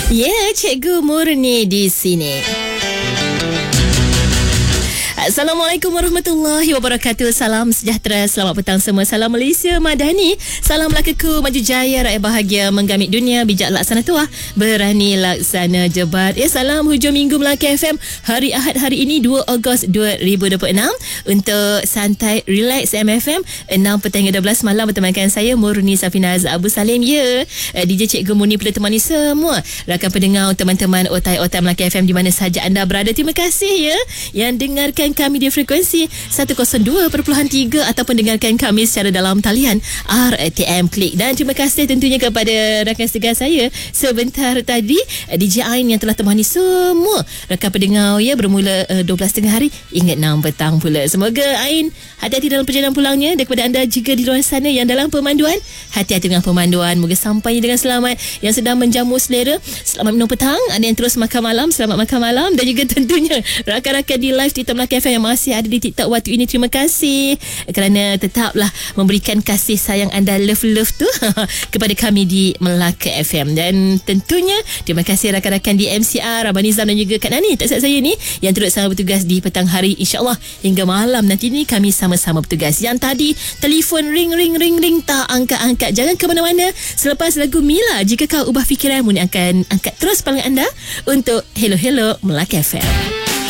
Ya, Cikgu Murni di sini. Assalamualaikum warahmatullahi wabarakatuh. Salam sejahtera, selamat petang semua. Salam Malaysia Madani. Salam Melakaku Maju Jaya, rakyat bahagia menggamit dunia, bijak laksana tuah, berani laksana jebat. Ya, salam hujung minggu Melaka FM hari Ahad hari ini 2 Ogos 2026 untuk santai relax MFM 6 petang hingga 12 malam bertemankan saya Murni Safinaz Abu Salim. Ya, DJ Cikgu Murni perlu temani semua rakan pendengar, teman-teman otai-otai Melaka FM di mana sahaja anda berada. Terima kasih ya yang dengarkan kami di frekuensi 102.3 ataupun dengarkan kami secara dalam talian RTM Klik. Dan terima kasih tentunya kepada rakan segar saya sebentar tadi, DJ Ain yang telah temani semua rakan pendengar ya bermula 12.30 hari hingga 6 petang pula. Semoga Ain hati-hati dalam perjalanan pulangnya. Daripada anda juga di luar sana yang dalam pemanduan, hati-hati dengan pemanduan, moga sampai dengan selamat. Yang sedang menjamu selera, selamat minum petang. Ada yang terus makan malam, selamat makan malam. Dan juga tentunya rakan-rakan di live TikTok Melaka FM yang masih ada di TikTok waktu ini, terima kasih kerana tetaplah memberikan kasih sayang anda, love tu kepada kami di Melaka FM. Dan tentunya terima kasih rakan-rakan di MCR, Abang Nizam dan juga Kak Nani, tak silap saya ni, yang turut sama bertugas di petang hari. InsyaAllah hingga malam nanti ni kami sama-sama bertugas. Yang tadi telefon ring tak angkat-angkat, jangan ke mana-mana. Selepas lagu Mila, jika kau ubah fikiranmu, ni akan angkat terus pandangan anda untuk Hello Melaka FM.